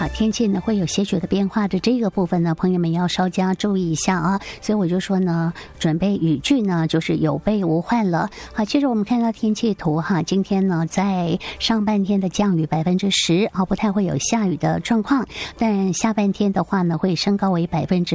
好，天气呢会有些许的变化的这个部分呢，朋友们要稍加注意一下啊。所以我就说呢，准备雨具呢就是有备无患了。好，接着我们看到天气图哈，今天呢在上半天的降雨10%，不太会有下雨的状况，但下半天的话呢会升高为